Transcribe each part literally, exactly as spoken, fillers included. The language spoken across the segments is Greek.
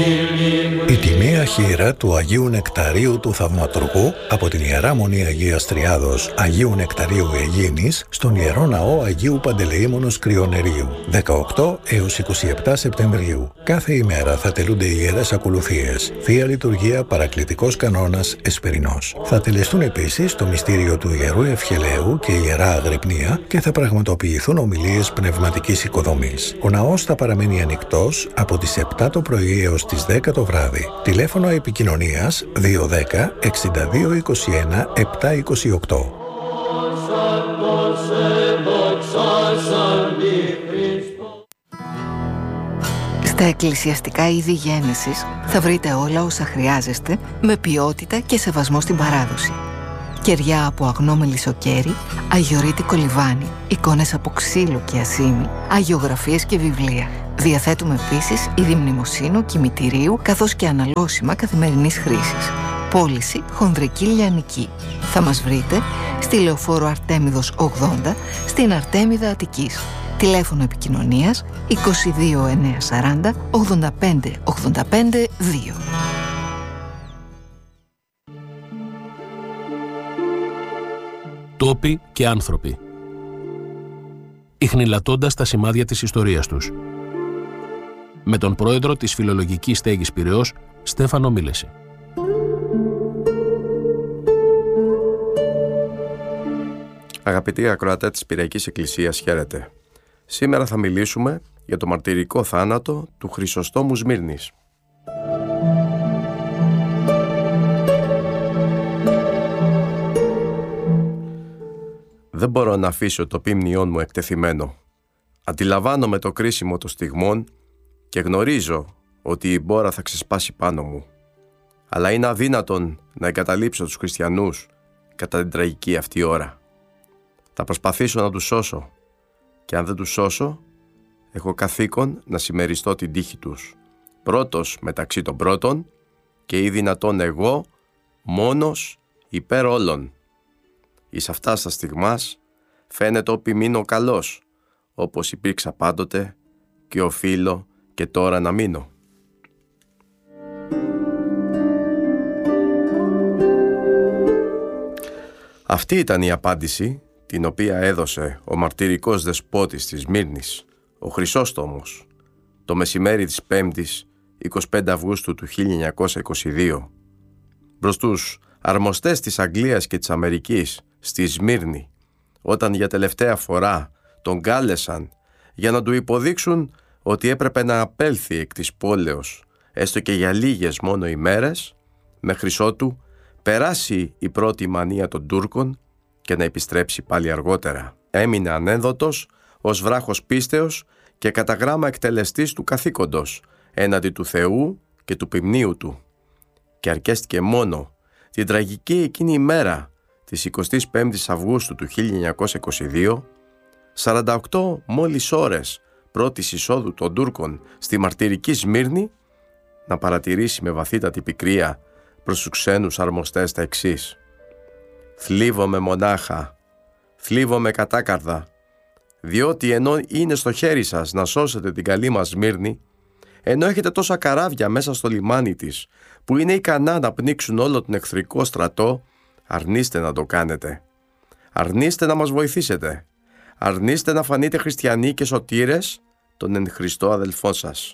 Η τιμαία χείρα του Αγίου Νεκταρίου του Θαυματουργού από την Ιερά Μονή Αγίας Τριάδος Αγίου Νεκταρίου Αιγίνης στον Ιερό Ναό Αγίου Παντελεήμονος Κρυονερίου, δεκαοκτώ έως είκοσι επτά Σεπτεμβρίου. Κάθε ημέρα θα τελούνται οι ιερές ακολουθίες, Θεία Λειτουργία, παρακλητικός κανόνας, εσπερινός. Θα τελεστούν επίσης το μυστήριο του Ιερού Ευχελαίου και η Ιερά Αγρυπνία και θα πραγματοποιηθούν ομιλίες πνευματικής οικοδομής. Ο ναός θα παραμένει ανοιχτός από τις επτά το πρωί έως τις δέκα το βράδυ. Τηλέφωνο επικοινωνίας δύο ένα μηδέν εξήντα δύο είκοσι ένα επτακόσια είκοσι οκτώ. Στα εκκλησιαστικά είδη γέννησης θα βρείτε όλα όσα χρειάζεστε με ποιότητα και σεβασμό στην παράδοση. Κεριά από αγνό μελισσοκέρι, αγιορείτικο λιβάνι, εικόνες από ξύλο και ασήμι, αγιογραφίες και βιβλία. Διαθέτουμε επίσης είδη μνημοσύνου, κημητηρίου, καθώς και αναλώσιμα καθημερινής χρήσης. Πώληση χονδρική λιανική. Θα μας βρείτε στη Λεωφόρο Αρτέμιδος ογδόντα, στην Αρτέμιδα Αττικής. Τηλέφωνο επικοινωνίας είκοσι δύο εννιακόσια σαράντα ογδόντα πέντε ογδόντα πέντε δύο. Τόποι και άνθρωποι, ιχνηλατώντας τα σημάδια της ιστορίας τους. Με τον πρόεδρο της Φιλολογικής Στέγης Πειραιώς, Στέφανο Μίλεση. Αγαπητοί ακροατές της Πειραϊκής Εκκλησίας, χαίρετε. Σήμερα θα μιλήσουμε για το μαρτυρικό θάνατο του Χρυσοστόμου Σμύρνης. Δεν μπορώ να αφήσω το ποιμνιόν μου εκτεθειμένο. Αντιλαμβάνομαι το κρίσιμο των στιγμών και γνωρίζω ότι η μπόρα θα ξεσπάσει πάνω μου. Αλλά είναι αδύνατον να εγκαταλείψω τους χριστιανούς κατά την τραγική αυτή ώρα. Θα προσπαθήσω να τους σώσω και αν δεν τους σώσω, έχω καθήκον να συμμεριστώ την τύχη τους. Πρώτος μεταξύ των πρώτων και ή δυνατόν εγώ μόνος υπέρ όλων. Εις αυτά στα στιγμάς φαίνεται όπι μείνω καλός, όπως υπήρξα πάντοτε και οφείλω και τώρα να μείνω. Αυτή ήταν η απάντηση την οποία έδωσε ο μαρτυρικός δεσπότης της Σμύρνης, ο Χρυσόστομος, το μεσημέρι της πέμπτης εικοστή πέμπτη Αυγούστου του χίλια εννιακόσια είκοσι δύο, προς τους αρμοστές της Αγγλίας και της Αμερικής στη Σμύρνη, όταν για τελευταία φορά τον κάλεσαν για να του υποδείξουν ότι έπρεπε να απέλθει εκ της πόλεως, έστω και για λίγες μόνο ημέρες, μέχρι ότου περάσει η πρώτη μανία των Τούρκων και να επιστρέψει πάλι αργότερα. Έμεινε ανένδοτος ως βράχος πίστεως και κατά γράμμα εκτελεστής του καθήκοντος έναντι του Θεού και του ποιμνίου του. Και αρκέστηκε μόνο την τραγική εκείνη ημέρα της εικοστής πέμπτης Αυγούστου του χίλια εννιακόσια είκοσι δύο, σαράντα οκτώ μόλις ώρες πρώτης εισόδου των Τούρκων στη μαρτυρική Σμύρνη, να παρατηρήσει με βαθύτατη πικρία προς τους ξένους αρμοστές τα εξής: «Θλίβομαι μονάχα, θλίβομαι κατάκαρδα, διότι ενώ είναι στο χέρι σας να σώσετε την καλή μας Σμύρνη, ενώ έχετε τόσα καράβια μέσα στο λιμάνι της που είναι ικανά να πνίξουν όλο τον εχθρικό στρατό, αρνείστε να το κάνετε. Αρνείστε να μας βοηθήσετε. Αρνείστε να φανείτε χριστιανοί και σωτήρες των εν Χριστώ αδελφών σας».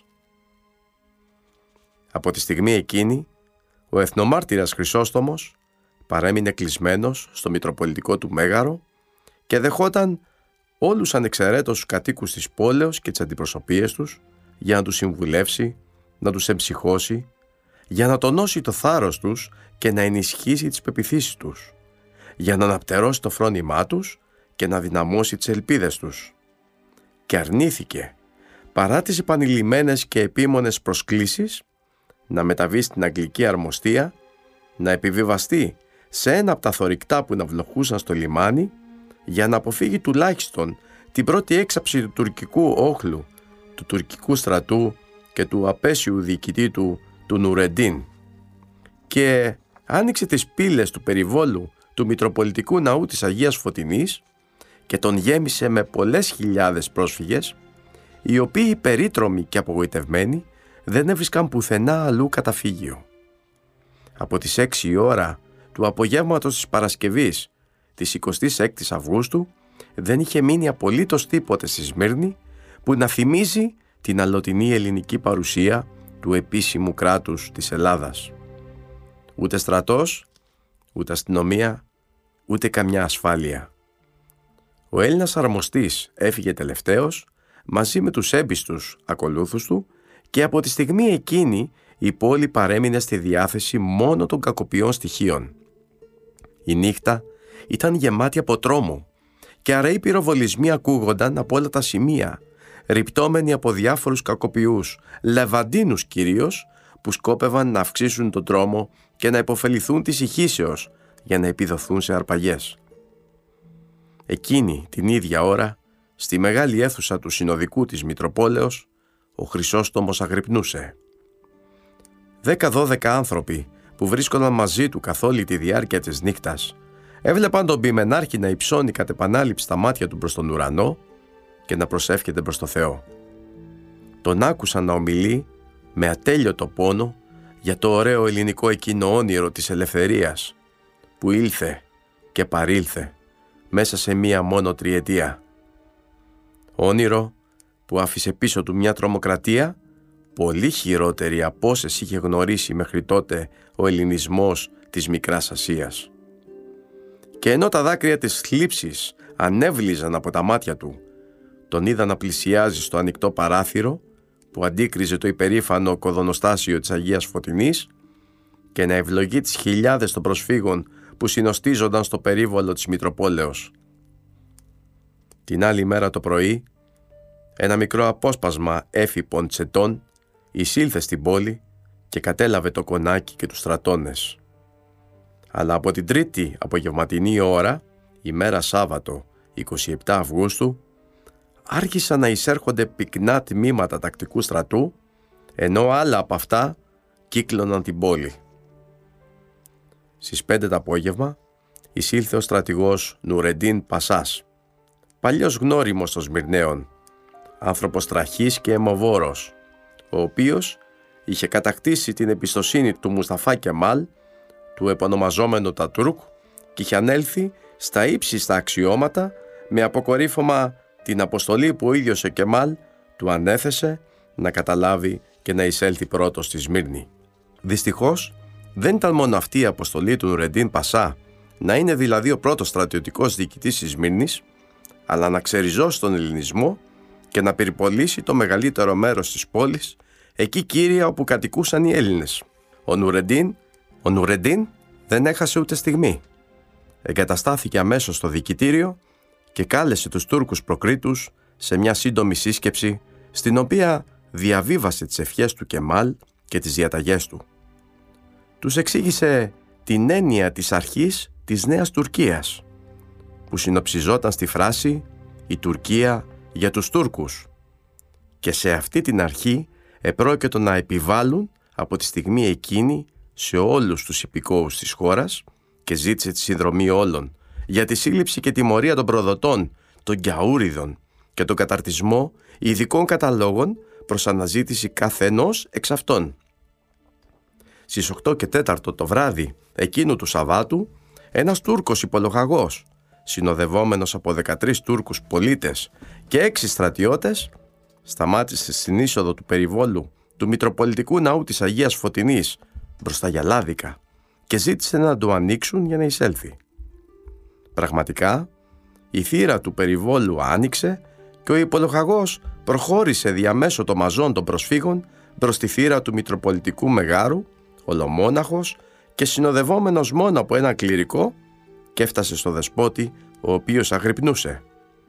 Από τη στιγμή εκείνη, ο εθνομάρτυρας Χρυσόστομος παρέμεινε κλεισμένος στο μητροπολιτικό του μέγαρο και δεχόταν όλους ανεξαιρέτως τους κατοίκους της πόλεως και τις αντιπροσωπείες τους για να τους συμβουλεύσει, να τους εμψυχώσει, για να τονώσει το θάρρος τους και να ενισχύσει τις πεποιθήσεις τους, για να αναπτερώσει το φρόνημά τους και να δυναμώσει τις ελπίδες τους. Και αρνήθηκε, παρά τις επανειλημμένες και επίμονες προσκλήσεις, να μεταβεί στην Αγγλική Αρμοστία, να επιβιβαστεί σε ένα από τα θωρηκτά που ναυλοχούσαν στο λιμάνι, για να αποφύγει τουλάχιστον την πρώτη έξαψη του τουρκικού όχλου, του τουρκικού στρατού και του απέσιου διοικητή του, του Νουρεντίν. Και άνοιξε τις πύλες του περιβόλου του Μητροπολιτικού Ναού της Αγίας Φωτεινής και τον γέμισε με πολλές χιλιάδες πρόσφυγες, οι οποίοι περίτρομοι και απογοητευμένοι δεν έβρισκαν πουθενά αλλού καταφύγιο. Από τις έξι η ώρα του απογεύματος της Παρασκευής της εικοστής έκτης Αυγούστου δεν είχε μείνει απολύτως τίποτε στη Σμύρνη που να θυμίζει την αλλοτινή ελληνική παρουσία του επίσημου κράτους της Ελλάδας. Ούτε στρατός, ούτε αστυνομία, ούτε καμιά ασφάλεια. Ο Έλληνας αρμοστής έφυγε τελευταίος μαζί με τους έμπιστους ακολούθους του και από τη στιγμή εκείνη η πόλη παρέμεινε στη διάθεση μόνο των κακοποιών στοιχείων. Η νύχτα ήταν γεμάτη από τρόμο και αραιοί πυροβολισμοί ακούγονταν από όλα τα σημεία, ρυπτόμενοι από διάφορους κακοποιούς, λεβαντίνους κυρίως, που σκόπευαν να αυξήσουν τον τρόμο και να υποφεληθούν της ηχήσεως για να επιδοθούν σε αρπαγές. Εκείνη την ίδια ώρα, στη μεγάλη αίθουσα του συνοδικού της Μητροπόλεως, ο Χρυσόστομος αγρυπνούσε. Δέκα-δώδεκα άνθρωποι που βρίσκονταν μαζί του καθ' όλη τη διάρκεια της νύχτας έβλεπαν τον ποιμενάρχη να υψώνει κατ' επανάληψη τα μάτια του προς τον ουρανό και να προσεύχεται προς το Θεό. Τον άκουσαν να ομιλεί με ατέλειωτο πόνο για το ωραίο ελληνικό εκείνο όνειρο της ελευθερίας που ήλθε και παρήλθε μέσα σε μία μόνο τριετία. Όνειρο που άφησε πίσω του μια τρομοκρατία πολύ χειρότερη από όσες είχε γνωρίσει μέχρι τότε ο ελληνισμός της Μικράς Ασίας. Και ενώ τα δάκρυα της θλίψης ανέβλυζαν από τα μάτια του, τον είδα να πλησιάζει στο ανοιχτό παράθυρο που αντίκριζε το υπερήφανο κοδωνοστάσιο της Αγίας Φωτεινής και να ευλογεί τις χιλιάδες των προσφύγων που συνοστίζονταν στο περίβολο της Μητροπόλεως. Την άλλη μέρα το πρωί, ένα μικρό απόσπασμα έφυπων τσετών εισήλθε στην πόλη και κατέλαβε το κονάκι και τους στρατώνες. Αλλά από την τρίτη απογευματινή ώρα, ημέρα Σάββατο εικοστή εβδόμη Αυγούστου, άρχισαν να εισέρχονται πυκνά τμήματα τακτικού στρατού, ενώ άλλα από αυτά κύκλωναν την πόλη. Στις πέντε το απόγευμα εισήλθε ο στρατηγός Νουρεντίν Πασάς, παλιός γνώριμος των Σμυρναίων, άνθρωπος τραχής και αιμοβόρος, ο οποίος είχε κατακτήσει την εμπιστοσύνη του Μουσταφά Κεμάλ, του επωνομαζόμενου Τατούρκ, και είχε ανέλθει στα ύψιστα αξιώματα με αποκορύφωμα την αποστολή που ο ίδιος ο Κεμάλ του ανέθεσε να καταλάβει και να εισέλθει πρώτος στη Σμύρνη. Δυστυχώς δεν ήταν μόνο αυτή η αποστολή του Νουρεντίν Πασά, να είναι δηλαδή ο πρώτος στρατιωτικός διοικητής της Σμύρνης, αλλά να ξεριζώσει τον ελληνισμό και να περιπολίσει το μεγαλύτερο μέρος της πόλης, εκεί κύρια όπου κατοικούσαν οι Έλληνες. Ο Νουρεντίν, ο Νουρεντίν δεν έχασε ούτε στιγμή. Εγκαταστάθηκε αμέσως στο διοικητήριο και κάλεσε τους Τούρκους προκρίτους σε μια σύντομη σύσκεψη, στην οποία διαβίβασε τις ευχές του Κεμάλ και τις διαταγές του. Τους εξήγησε την έννοια της αρχής της Νέας Τουρκίας, που συνοψιζόταν στη φράση «Η Τουρκία για τους Τούρκους», και σε αυτή την αρχή επρόκειτο να επιβάλλουν από τη στιγμή εκείνη σε όλους τους υπηκόους της χώρας, και ζήτησε τη συνδρομή όλων για τη σύλληψη και τιμωρία των προδοτών, των γκιαούριδων και τον καταρτισμό ειδικών καταλόγων προς αναζήτηση καθενός εξ αυτών. Στις οκτώ και τέταρτο το βράδυ εκείνου του Σαββάτου, ένας Τούρκος υπολογαγός, συνοδευόμενος από δεκατρείς Τούρκους πολίτες και έξι στρατιώτες, σταμάτησε στην είσοδο του περιβόλου του Μητροπολιτικού Ναού της Αγίας Φωτεινής μπροστά για λάδικα και ζήτησε να του ανοίξουν για να εισέλθει. Πραγματικά, η θύρα του περιβόλου άνοιξε και ο υπολογαγός προχώρησε διαμέσω των μαζών των προσφύγων προς τη θύρα του Μητροπολιτικού Μεγάρου, ολομόναχος και συνοδευόμενος μόνο από ένα κληρικό, και έφτασε στο δεσπότη, ο οποίος αγρυπνούσε.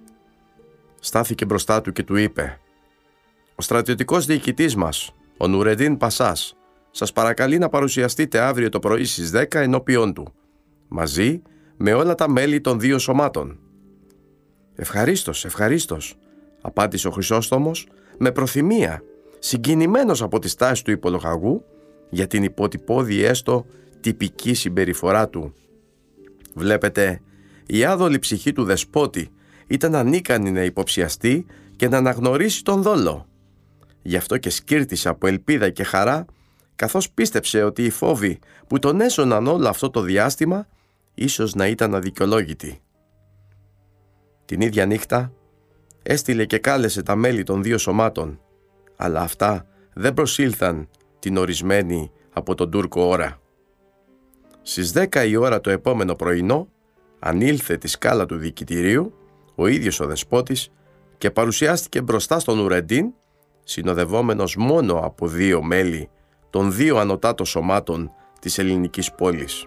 Στάθηκε μπροστά του και του είπε: «Ο στρατιωτικός διοικητής μας, ο Νουρεντίν Πασάς, σας παρακαλεί να παρουσιαστείτε αύριο το πρωί στις δέκα ενώπιον του, μαζί με όλα τα μέλη των δύο σωμάτων». «Ευχαρίστως, ευχαρίστως», απάντησε ο Χρυσόστομος με προθυμία, συγκινημένος από τη στάση του υπολογαγού για την υποτυπώδη έστω τυπική συμπεριφορά του. Βλέπετε, η άδολη ψυχή του δεσπότη ήταν ανίκανη να υποψιαστεί και να αναγνωρίσει τον δόλο. Γι' αυτό και σκύρτησε από ελπίδα και χαρά, καθώς πίστεψε ότι οι φόβοι που τον έσωναν όλο αυτό το διάστημα ίσως να ήταν αδικαιολόγητοι. Την ίδια νύχτα έστειλε και κάλεσε τα μέλη των δύο σωμάτων, αλλά αυτά δεν προσήλθαν την ορισμένη από τον Τούρκο ώρα. Στις δέκα η ώρα το επόμενο πρωινό ανήλθε τη σκάλα του διοικητηρίου ο ίδιος ο δεσπότης και παρουσιάστηκε μπροστά στον Νουρεντίν, συνοδευόμενος μόνο από δύο μέλη των δύο ανωτάτων σωμάτων της ελληνικής πόλης.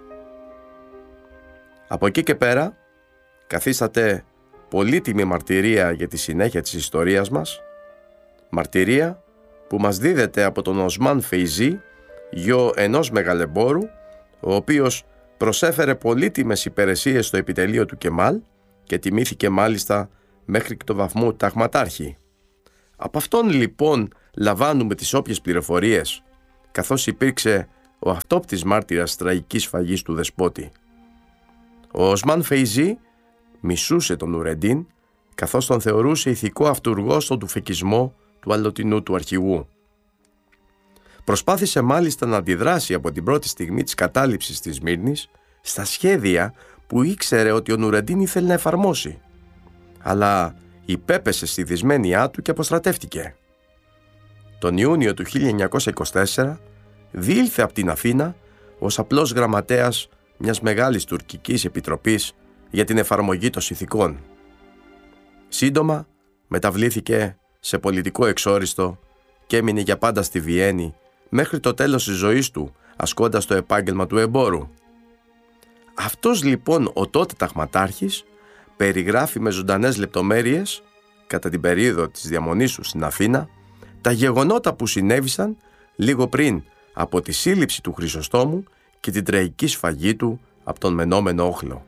Από εκεί και πέρα καθίσταται πολύτιμη μαρτυρία για τη συνέχεια της ιστορίας μας, μαρτυρία που μας δίδεται από τον Οσμάν Φεϊζή, γιο ενός μεγαλεμπόρου, ο οποίος προσέφερε πολύτιμες υπηρεσίες στο επιτελείο του Κεμάλ και τιμήθηκε μάλιστα μέχρι και το βαθμό ταγματάρχη. Από αυτόν λοιπόν λαμβάνουμε τις όποιες πληροφορίες, καθώς υπήρξε ο αυτόπτης μάρτυρας τραγικής σφαγής του δεσπότη. Ο Οσμάν Φεϊζή μισούσε τον Νουρεντίν, καθώς τον θεωρούσε ηθικό αυτούργο στον τουφεκισμό του αλλοτινού του αρχηγού. Προσπάθησε μάλιστα να αντιδράσει από την πρώτη στιγμή της κατάληψης της Σμύρνης στα σχέδια που ήξερε ότι ο Νουρεντίν ήθελε να εφαρμόσει, αλλά υπέπεσε στη δυσμένειά του και αποστρατεύτηκε. Τον Ιούνιο του χίλια εννιακόσια είκοσι τέσσερα διήλθε από την Αθήνα ως απλός γραμματέας μιας μεγάλης τουρκικής επιτροπής για την εφαρμογή των συνθηκών. Σύντομα μεταβλήθηκε σε πολιτικό εξόριστο και έμεινε για πάντα στη Βιέννη μέχρι το τέλος της ζωής του, ασκώντας το επάγγελμα του εμπόρου. Αυτός λοιπόν ο τότε ταγματάρχης περιγράφει με ζωντανές λεπτομέρειες, κατά την περίοδο της διαμονής του στην Αθήνα, τα γεγονότα που συνέβησαν λίγο πριν από τη σύλληψη του Χρυσοστόμου και την τραγική σφαγή του από τον μενόμενο όχλο.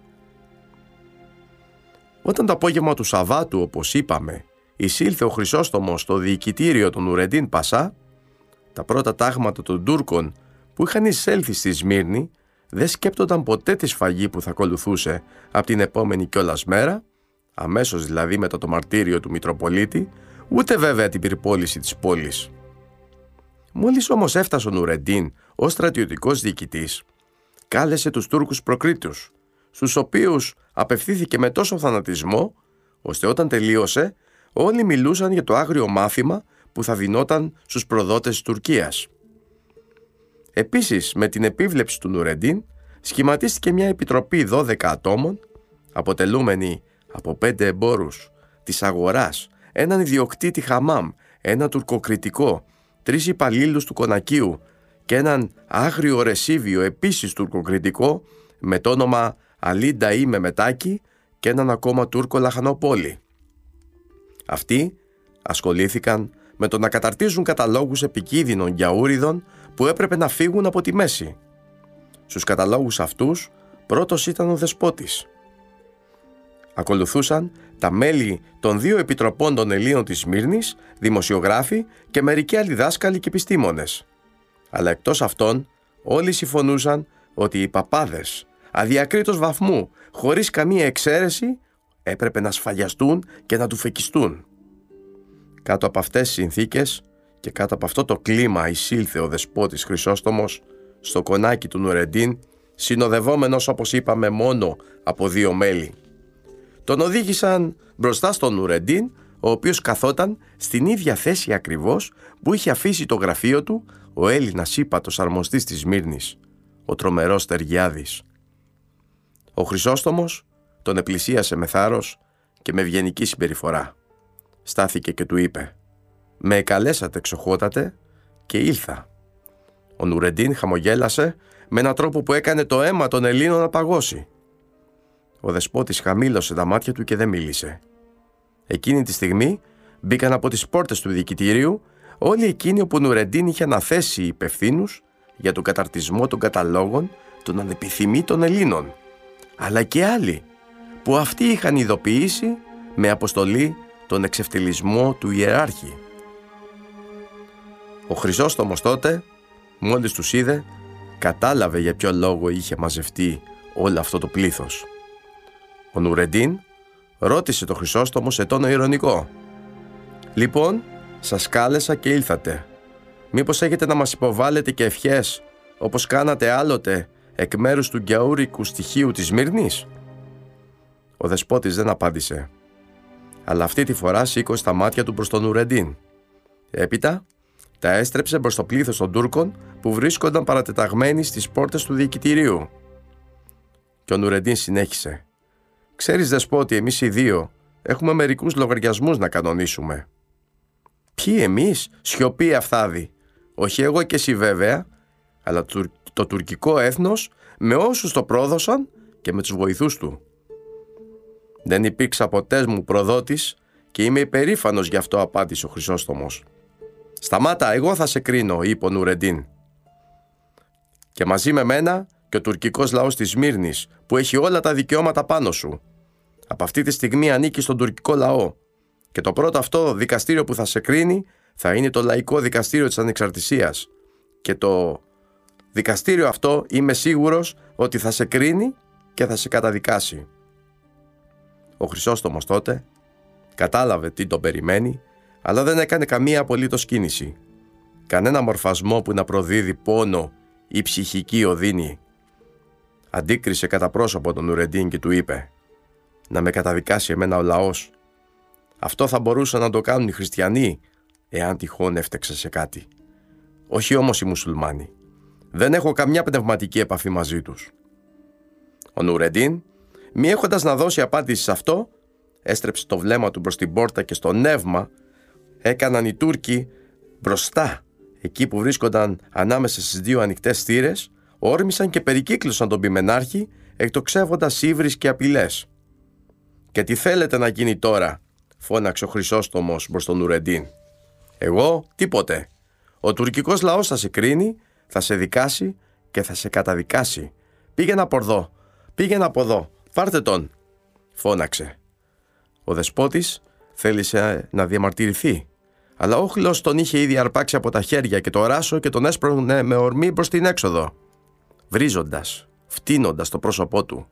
Όταν το απόγευμα του Σαββάτου, όπως είπαμε, εισήλθε ο Χρυσόστομος στο διοικητήριο του Νουρεντίν Πασά, τα πρώτα τάγματα των Τούρκων που είχαν εισέλθει στη Σμύρνη δεν σκέπτονταν ποτέ τη σφαγή που θα ακολουθούσε από την επόμενη κιόλας μέρα, αμέσως δηλαδή μετά το μαρτύριο του Μητροπολίτη, ούτε βέβαια την πυρπόληση της πόλης. Μόλις όμως έφτασε ο Νουρεντίν ως στρατιωτικός διοικητής, κάλεσε τους Τούρκους προκρίτους, στους οποίους απευθύνθηκε με τόσο θανατισμό, ώστε όταν τελείωσε όλοι μιλούσαν για το άγριο μάθημα που θα δινόταν στους προδότες της Τουρκίας. Επίσης, με την επίβλεψη του Νουρεντίν, σχηματίστηκε μια επιτροπή δώδεκα ατόμων, αποτελούμενη από πέντε εμπόρους της αγοράς, έναν ιδιοκτήτη χαμάμ, ένα τουρκοκριτικό, τρεις υπαλλήλους του κονακίου και έναν άγριο ρεσίβιο επίσης τουρκοκριτικό με το όνομα Αλή Νταΐ Μεμετάκη και έναν ακόμα Τούρκο λαχανοπόλη. Αυτοί ασχολήθηκαν με το να καταρτίζουν καταλόγους επικίνδυνων γιαούριδων που έπρεπε να φύγουν από τη μέση. Στους καταλόγους αυτούς πρώτος ήταν ο δεσπότης. Ακολουθούσαν τα μέλη των δύο επιτροπών των Ελλήνων της Σμύρνης, δημοσιογράφοι και μερικοί άλλοι δάσκαλοι και επιστήμονες. Αλλά εκτός αυτών όλοι συμφωνούσαν ότι οι παπάδες αδιακρίτως βαθμού, χωρίς καμία εξαίρεση, έπρεπε να σφαγιαστούν και να τουφεκιστούν. Κάτω από αυτές τις συνθήκες και κάτω από αυτό το κλίμα εισήλθε ο δεσπότης Χρυσόστομος στο κονάκι του Νουρεντίν, συνοδευόμενος, όπως είπαμε, μόνο από δύο μέλη. Τον οδήγησαν μπροστά στον Νουρεντίν, ο οποίος καθόταν στην ίδια θέση ακριβώς που είχε αφήσει το γραφείο του ο Έλληνας ύπατος αρμοστής της Σμύρνης, ο τρομερός Τεργιάδης. Ο Χρυσόστομος τον επλησίασε με θάρρος και με ευγενική συμπεριφορά. Στάθηκε και του είπε: «Με εκαλέσατε, εξοχότατε, και ήλθα». Ο Νουρεντίν χαμογέλασε με έναν τρόπο που έκανε το αίμα των Ελλήνων να παγώσει. Ο δεσπότης χαμήλωσε τα μάτια του και δεν μίλησε. Εκείνη τη στιγμή μπήκαν από τις πόρτες του διοικητηρίου όλοι εκείνοι όπου ο Νουρεντίν είχε αναθέσει υπευθύνους για τον καταρτισμό των καταλόγων των ανεπιθυμήτων Ελλήνων, αλλά και άλλοι που αυτοί είχαν ειδοποιήσει με αποστολή τον εξευτελισμό του ιεράρχη. Ο Χρυσόστομος τότε, μόλις τους είδε, κατάλαβε για ποιο λόγο είχε μαζευτεί όλο αυτό το πλήθος. Ο Νουρεντίν ρώτησε τον Χρυσόστομο σε τόνο ειρωνικό: «Λοιπόν, σας κάλεσα και ήλθατε. Μήπως έχετε να μας υποβάλλετε και ευχές, όπως κάνατε άλλοτε εκ μέρους του γκιαούρικου στοιχείου της Σμύρνης? Ο δεσπότης δεν απάντησε, αλλά αυτή τη φορά σήκωσε τα μάτια του προς τον Νουρεντίν. Έπειτα τα έστρεψε προς το πλήθος των Τούρκων που βρίσκονταν παρατεταγμένοι στις πόρτες του διοικητηρίου. Και ο Νουρεντίν συνέχισε: «Ξέρεις, δεσπότη, εμείς οι δύο έχουμε μερικούς λογαριασμούς να κανονίσουμε». «Ποιοι εμείς?» «Σιωπή, Αφθάδη. Όχι εγώ και εσύ βέβαια, αλλά το, το τουρκικό έθνος με όσους το πρόδωσαν και με τους βοηθούς του». «Δεν υπήρξα ποτέ μου προδότης και είμαι υπερήφανος γι' αυτό», απάντησε ο Χρυσόστομος. «Σταμάτα, εγώ θα σε κρίνω», είπε ο Νουρεντίν. «Και μαζί με μένα και ο τουρκικός λαός της Σμύρνης που έχει όλα τα δικαιώματα πάνω σου. Από αυτή τη στιγμή ανήκει στον τουρκικό λαό και το πρώτο αυτό δικαστήριο που θα σε κρίνει θα είναι το Λαϊκό Δικαστήριο της Ανεξαρτησίας και το δικαστήριο αυτό είμαι σίγουρος ότι θα σε κρίνει και θα σε καταδικάσει». Ο Χρυσόστομος τότε κατάλαβε τι τον περιμένει, αλλά δεν έκανε καμία απολύτως κίνηση, κανένα μορφασμό που να προδίδει πόνο ή ψυχική οδύνη. Αντίκρισε κατά πρόσωπο τον Νουρεντίν και του είπε: «Να με καταδικάσει εμένα ο λαός? Αυτό θα μπορούσαν να το κάνουν οι χριστιανοί, εάν τυχόν έφτεξε σε κάτι. Όχι όμως οι μουσουλμάνοι. Δεν έχω καμιά πνευματική επαφή μαζί τους». Ο Νουρεντίν, μη έχοντας να δώσει απάντηση σε αυτό, έστρεψε το βλέμμα του προς την πόρτα και στο νεύμα έκαναν οι Τούρκοι μπροστά, εκεί που βρίσκονταν ανάμεσα στις δύο ανοιχτές θύρες, όρμησαν και περικύκλωσαν τον ποιμενάρχη, εκτοξεύοντας ύβρις και απειλές. «Και τι θέλετε να γίνει τώρα?» φώναξε ο Χρυσόστομος προς τον Νουρεντίν. «Εγώ τίποτε. Ο τουρκικός λαός θα σε κρίνει, θα σε δικάσει και θα σε καταδικάσει. Πήγαινε από εδώ, πήγαινε από εδώ, πάρτε τον», φώναξε. Ο δεσπότης θέλησε να διαμαρτυρηθεί, αλλά ο όχλος τον είχε ήδη αρπάξει από τα χέρια και το ράσο και τον έσπρωχνε με ορμή προς την έξοδο, βρίζοντας, φτύνοντας το πρόσωπό του.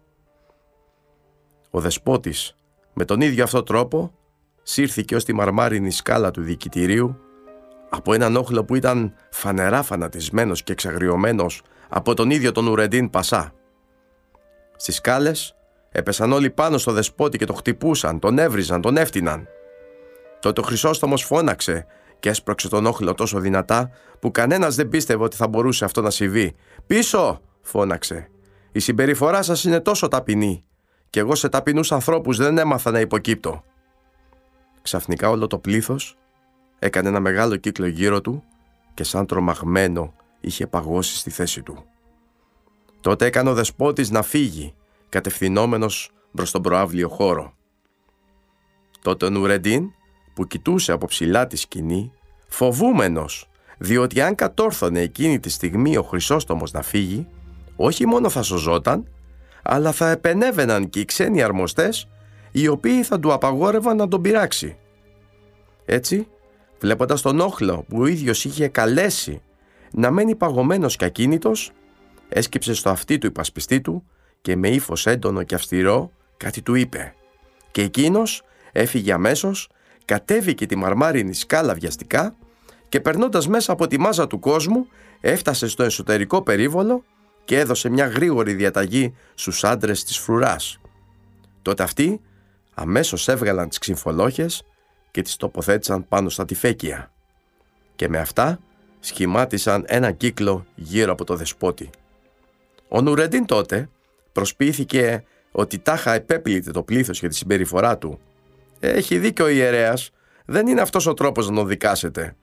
Ο δεσπότης με τον ίδιο αυτό τρόπο σύρθηκε ως τη μαρμάρινη σκάλα του διοικητηρίου από έναν όχλο που ήταν φανερά φανατισμένος και εξαγριωμένος από τον ίδιο τον Νουρεντίν Πασά. Στις σκάλες έπεσαν όλοι πάνω στο δεσπότη και τον χτυπούσαν, τον έβριζαν, τον έφτυναν. Τότε ο Χρυσόστομος φώναξε και έσπρωξε τον όχλο τόσο δυνατά που κανένας δεν πίστευε ότι θα μπορούσε αυτό να συμβεί. «Πίσω!» φώναξε. «Η συμπεριφορά σας είναι τόσο ταπεινή και εγώ σε ταπεινούς ανθρώπους δεν έμαθα να υποκύπτω». Ξαφνικά όλο το πλήθος έκανε ένα μεγάλο κύκλο γύρω του και σαν τρομαγμένο είχε παγώσει στη θέση του. Τότε έκανε ο δεσπότης να φύγει, κατευθυνόμενος προς τον προαύλιο χώρο. Τότε ο Νουρεντίν, που κοιτούσε από ψηλά τη σκηνή, φοβούμενος, διότι αν κατόρθωνε εκείνη τη στιγμή ο Χρυσόστομος να φύγει, όχι μόνο θα σωζόταν, αλλά θα επενέβαιναν και οι ξένοι αρμοστές, οι οποίοι θα του απαγόρευαν να τον πειράξει. Έτσι, βλέποντας τον όχλο που ο ίδιος είχε καλέσει να μένει παγωμένος και ακίνητος, έσκυψε στο αυτί του υπασπιστή του και με ύφος έντονο και αυστηρό κάτι του είπε. Και εκείνος έφυγε αμέσως, κατέβηκε τη μαρμάρινη σκάλα βιαστικά και περνώντας μέσα από τη μάζα του κόσμου έφτασε στο εσωτερικό περίβολο και έδωσε μια γρήγορη διαταγή στους άντρες της φρουράς. Τότε αυτοί αμέσως έβγαλαν τις ξυμφολόχες και τις τοποθέτησαν πάνω στα τυφέκια και με αυτά σχημάτισαν ένα κύκλο γύρω από το δεσπότη. Ο Νουρεντίν τότε προσποιήθηκε ότι τάχα επέπλητε το πλήθος για τη συμπεριφορά του. «Έχει δίκιο ο ιερέας, δεν είναι αυτός ο τρόπος να τον δικάσετε».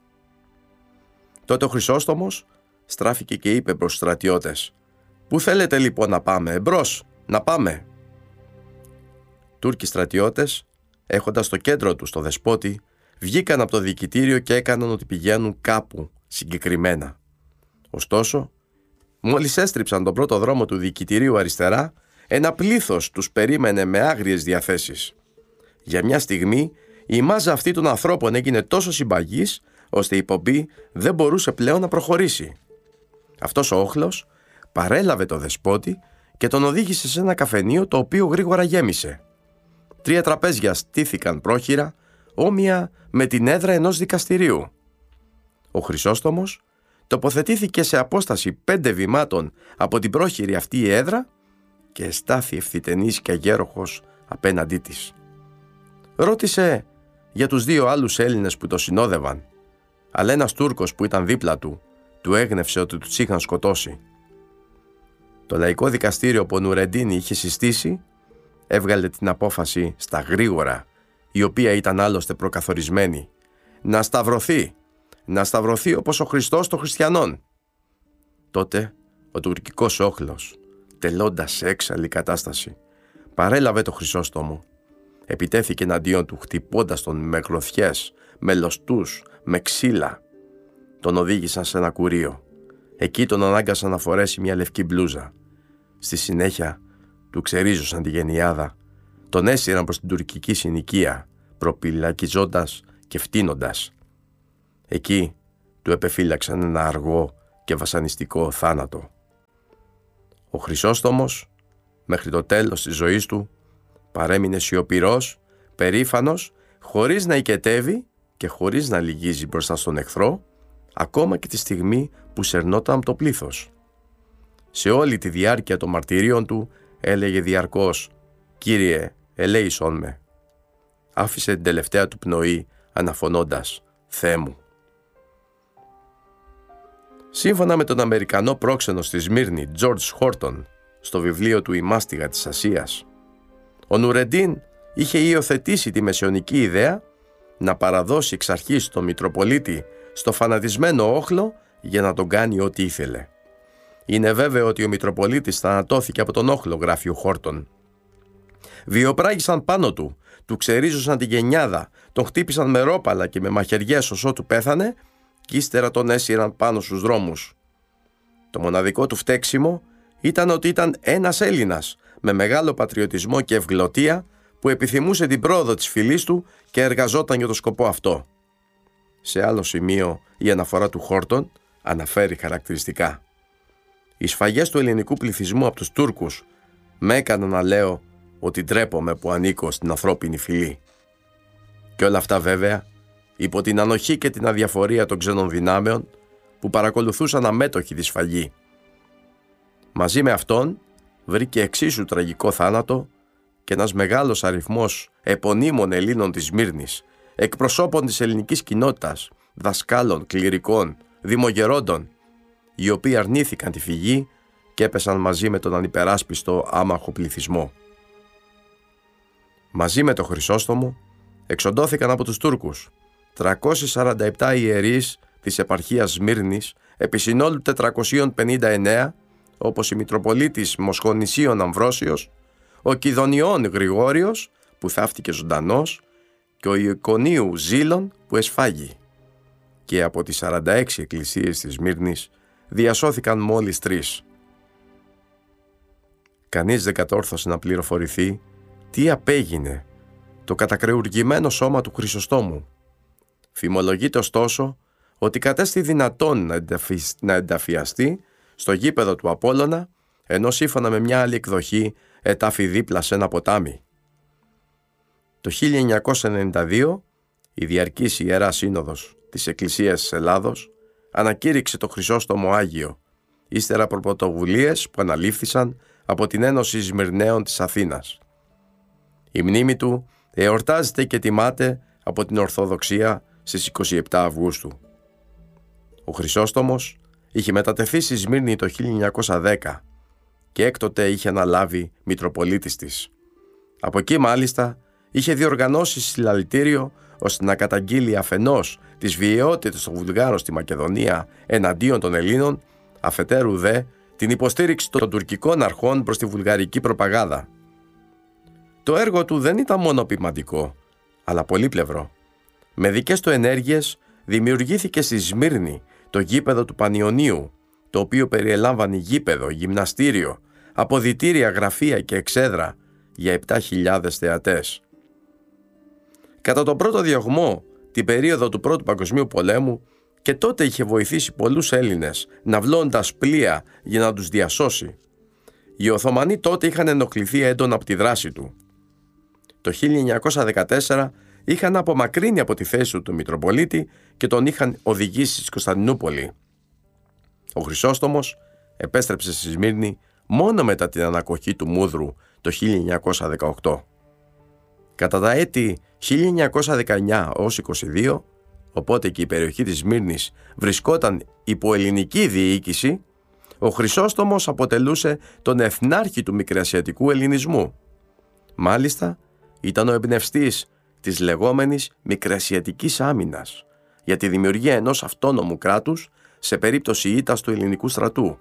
Τότε ο Χρυσόστομος στράφηκε και είπε προς τους στρατιώτες: «Πού θέλετε λοιπόν να πάμε? Εμπρός, να πάμε». Τούρκοι στρατιώτες, έχοντας στο κέντρο τους το δεσπότη, βγήκαν από το διοικητήριο και έκαναν ότι πηγαίνουν κάπου συγκεκριμένα. Ωστόσο, μόλις έστριψαν τον πρώτο δρόμο του διοικητηρίου αριστερά, ένα πλήθος τους περίμενε με άγριες διαθέσεις. Για μια στιγμή η μάζα αυτή των ανθρώπων έγινε τόσο συμπαγής, ώστε η πομπή δεν μπορούσε πλέον να προχωρήσει. Αυτός ο όχλος παρέλαβε το δεσπότη και τον οδήγησε σε ένα καφενείο το οποίο γρήγορα γέμισε. Τρία τραπέζια στήθηκαν πρόχειρα, όμοια με την έδρα ενός δικαστηρίου. Ο Χρυσόστομος τοποθετήθηκε σε απόσταση πέντε βημάτων από την πρόχειρη αυτή έδρα και στάθη ευθυτενής και αγέροχος απέναντί της. Ρώτησε για τους δύο άλλους Έλληνες που το συνόδευαν, αλλά ένας Τούρκος που ήταν δίπλα του του έγνευσε ότι τους είχαν σκοτώσει. Το λαϊκό δικαστήριο που ο Νουρεντίν είχε συστήσει έβγαλε την απόφαση στα γρήγορα, η οποία ήταν άλλωστε προκαθορισμένη, να σταυρωθεί, να σταυρωθεί όπως ο Χριστός των χριστιανών. Τότε ο τουρκικός όχλος, τελώντας σε έξαλλη κατάσταση, παρέλαβε το Χρυσόστομο, επιτέθηκε εναντίον του χτυπώντας τον με γροθιές, με λωστούς, με ξύλα. Τον οδήγησαν σε ένα κουρείο. Εκεί τον ανάγκασαν να φορέσει μια λευκή μπλούζα. Στη συνέχεια του ξερίζωσαν τη γενιάδα, τον έσυραν προς την τουρκική συνοικία, προπυλακιζώντας και φτύνοντας. Εκεί του επεφύλαξαν ένα αργό και βασανιστικό θάνατο. Ο Χρυσόστομος, μέχρι το τέλος της ζωής του, παρέμεινε σιωπηρός, περήφανος, χωρίς να οικετεύει και χωρίς να λυγίζει μπροστά στον εχθρό, ακόμα και τη στιγμή που σερνόταν το πλήθος. Σε όλη τη διάρκεια των μαρτυρίων του έλεγε διαρκώς «Κύριε, ελέησόν με». Άφησε την τελευταία του πνοή αναφωνώντας «Θεέ μου». Σύμφωνα με τον Αμερικανό πρόξενο στη Σμύρνη George Horton, στο βιβλίο του «Η μάστιγα της Ασίας», ο Νουρεντίν είχε υιοθετήσει τη μεσαιωνική ιδέα να παραδώσει εξ αρχής τον Μητροπολίτη στο φανατισμένο όχλο για να τον κάνει ό,τι ήθελε. Είναι βέβαιο ότι ο Μητροπολίτης θανατώθηκε από τον όχλο, γράφει ο Χόρτον. Βιοπράγησαν πάνω του, του ξερίζωσαν τη γενιάδα, τον χτύπησαν με ρόπαλα και με μαχαιριές ως ότου πέθανε και ύστερα τον έσυραν πάνω στους δρόμους. Το μοναδικό του φταίξιμο ήταν ότι ήταν ένας Έλληνας με μεγάλο πατριωτισμό και ευγλωτία που επιθυμούσε την πρόοδο της φυλής του και εργαζόταν για το σκοπό αυτό. Σε άλλο σημείο η αναφορά του Χόρτον αναφέρει χαρακτηριστικά: «Οι σφαγές του ελληνικού πληθυσμού από τους Τούρκους με έκαναν να λέω ότι ντρέπομαι που ανήκω στην ανθρώπινη φυλή». Και όλα αυτά βέβαια υπό την ανοχή και την αδιαφορία των ξένων δυνάμεων που παρακολουθούσαν αμέτωχοι τη σφαγή. Μαζί με αυτόν βρήκε εξίσου τραγικό θάνατο και ένας μεγάλος αριθμός επωνύμων Ελλήνων της Σμύρνης, εκπροσώπων της ελληνικής κοινότητας, δασκάλων, κληρικών, δημογερόντων, οι οποίοι αρνήθηκαν τη φυγή και έπεσαν μαζί με τον ανυπεράσπιστο άμαχο πληθυσμό. Μαζί με τον Χρυσόστομο εξοντώθηκαν από τους Τούρκους τριακόσιοι σαράντα επτά ιερείς της επαρχίας Σμύρνης επί συνόλου τετρακόσιοι πενήντα εννέα, όπως η Μητροπολίτης Μοσχονησίων Αμβρόσιος, ο Κιδωνιών Γρηγόριος που θαύτηκε ζωντανός και ο Ιωκονίου Ζήλων που εσφάγει. Και από τις σαράντα έξι εκκλησίες της Σμύρνης διασώθηκαν μόλις τρεις. Κανείς δεν κατόρθωσε να πληροφορηθεί τι απέγινε το κατακρεουργημένο σώμα του Χρυσοστόμου. Φημολογείται ωστόσο ότι κατέστη δυνατόν να, ενταφι... να ενταφιαστεί στο γήπεδο του Απόλλωνα, ενώ σύμφωνα με μια άλλη εκδοχή ετάφη δίπλα σε ένα ποτάμι. Το χίλια εννιακόσια ενενήντα δύο η Διαρκής Ιερά Σύνοδος της Εκκλησίας της Ελλάδος ανακήρυξε το Χρυσόστομο Άγιο, ύστερα από πρωτοβουλίες που αναλήφθησαν από την Ένωση Σμυρναίων της Αθήνας. Η μνήμη του εορτάζεται και τιμάται από την Ορθοδοξία στις είκοσι επτά Αυγούστου. Ο Χρυσόστομος είχε μετατεθεί στη Σμύρνη το χίλια εννιακόσια δέκα και έκτοτε είχε αναλάβει Μητροπολίτης της. Από εκεί μάλιστα είχε διοργανώσει συλλαλητήριο ώστε να καταγγείλει αφενός τις βιαιότητες των Βουλγάρων στη Μακεδονία εναντίον των Ελλήνων, αφετέρου δε την υποστήριξη των τουρκικών αρχών προς τη βουλγαρική προπαγάνδα. Το έργο του δεν ήταν μόνο ποιηματικό, αλλά πολύπλευρο. Με δικές του ενέργειες δημιουργήθηκε στη Σμύρνη το γήπεδο του Πανιωνίου, το οποίο περιελάμβανε γήπεδο, γυμναστήριο, αποδυτήρια, γραφεία και εξέδρα για επτά χιλιάδες θεατές. Κατά τον πρώτο διωγμό, την περίοδο του Πρώτου Παγκοσμίου Πολέμου, και τότε είχε βοηθήσει πολλούς Έλληνες ναυλώντας πλοία για να τους διασώσει. Οι Οθωμανοί τότε είχαν ενοχληθεί έντονα από τη δράση του. Το χίλια εννιακόσια δεκατέσσερα είχαν απομακρύνει από τη θέση του τον Μητροπολίτη και τον είχαν οδηγήσει στη Κωνσταντινούπολη. Ο Χρυσόστομος επέστρεψε στη Σμύρνη μόνο μετά την ανακοχή του Μούδρου το χίλια εννιακόσια δεκαοκτώ. Κατά τα έτη χίλια εννιακόσια δεκαεννιά έως είκοσι δύο, οπότε και η περιοχή της Σμύρνης βρισκόταν υπό ελληνική διοίκηση, ο Χρυσόστομος αποτελούσε τον εθνάρχη του μικρασιατικού ελληνισμού. Μάλιστα, ήταν ο εμπνευστής της λεγόμενης μικρασιατικής άμυνας για τη δημιουργία ενός αυτόνομου κράτους σε περίπτωση ήττας του ελληνικού στρατού.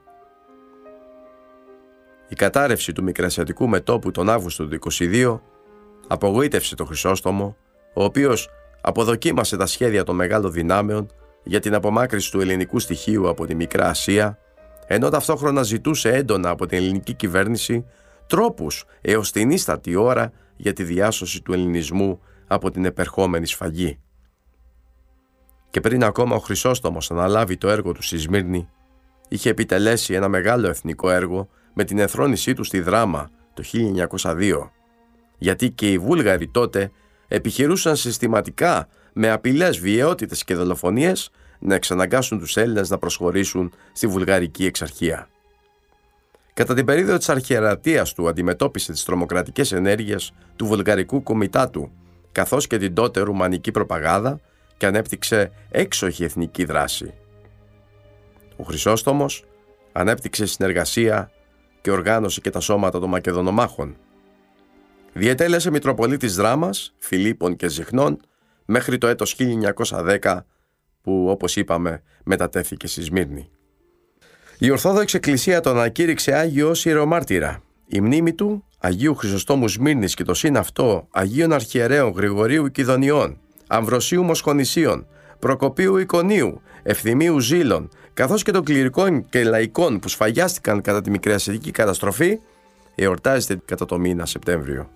Η κατάρρευση του μικρασιατικού μετώπου τον Αύγουστο του είκοσι δύο απογοήτευσε τον Χρυσόστομο, ο οποίος αποδοκίμασε τα σχέδια των μεγάλων δυνάμεων για την απομάκρυνση του ελληνικού στοιχείου από τη Μικρά Ασία, ενώ ταυτόχρονα ζητούσε έντονα από την ελληνική κυβέρνηση τρόπους έως την ίστατη ώρα για τη διάσωση του ελληνισμού από την επερχόμενη σφαγή. Και πριν ακόμα ο Χρυσόστομος αναλάβει το έργο του στη Σμύρνη, είχε επιτελέσει ένα μεγάλο εθνικό έργο με την ενθρόνησή του στη Δράμα το χίλια εννιακόσια δύο, γιατί και οι Βούλγαροι τότε επιχειρούσαν συστηματικά με απειλές, βιαιότητες και δολοφονίες να εξαναγκάσουν τους Έλληνες να προσχωρήσουν στη βουλγαρική εξαρχία. Κατά την περίοδο της αρχιερατείας του αντιμετώπισε τις τρομοκρατικές ενέργειες του Βουλγαρικού Κομιτάτου, καθώς και την τότε ρουμανική προπαγάνδα, και ανέπτυξε έξοχη εθνική δράση. Ο Χρυσόστομος ανέπτυξε συνεργασία και οργάνωσε και τα σώματα των Μακεδονομάχων. Διετέλεσε Μητροπολίτης Δράμας, Φιλίππων και Ζυχνών μέχρι το έτος χίλια εννιακόσια δέκα, που όπως είπαμε μετατέθηκε στη Σμύρνη. Η Ορθόδοξη Εκκλησία τον ανακήρυξε Άγιο ως ιερομάρτυρα. Η μνήμη του, Αγίου Χρυσοστόμου Σμύρνης, και το συν αυτό Αγίων Αρχιερέων Γρηγορίου Ικηδονιών, Αμβροσίου Μοσχονησίων, Προκοπίου Εικονίου, Ευθυμίου Ζήλων, καθώς και των κληρικών και λαϊκών που σφαγιάστηκαν κατά τη μικρασιατική καταστροφή, εορτάζεται κατά το μήνα Σεπτέμβριο.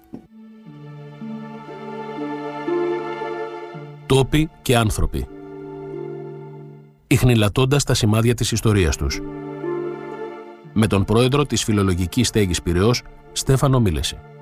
Τόποι και άνθρωποι, ιχνηλατώντας τα σημάδια της ιστορίας τους. Με τον πρόεδρο της Φιλολογικής Στέγης Πειραιώς, Στέφανο Μίλεση.